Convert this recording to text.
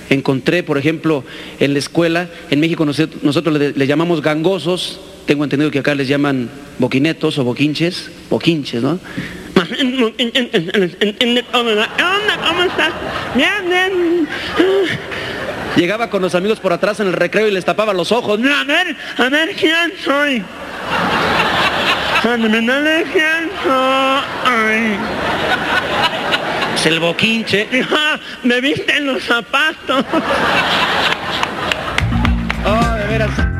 encontré, por ejemplo, en la escuela. En México nosotros le llamamos gangosos. Tengo entendido que acá les llaman boquinetos o boquinches, ¿no? ¿Cómo estás? Bien. Llegaba con los amigos por atrás en el recreo y les tapaba los ojos. A ver, ¿quién soy? ¿Quién soy? Es el boquinche. Me viste en los zapatos. Oh, de veras.